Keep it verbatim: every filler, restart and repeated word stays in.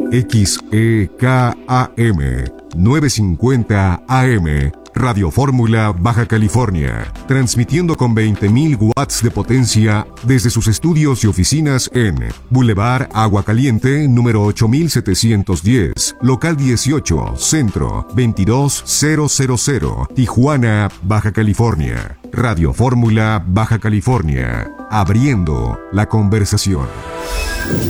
X E K A M novecientos cincuenta A M, Radio Fórmula, Baja California, transmitiendo con veinte mil watts de potencia desde sus estudios y oficinas en Boulevard Agua Caliente, número ocho mil setecientos diez, local dieciocho, Centro, veintidós mil, Tijuana, Baja California. Radio Fórmula, Baja California, abriendo la conversación.